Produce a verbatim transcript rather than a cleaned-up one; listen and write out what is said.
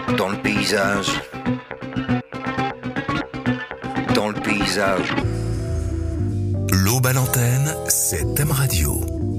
dans le paysage, dans le paysage. L'aube à l'antenne, c'est Thème Radio.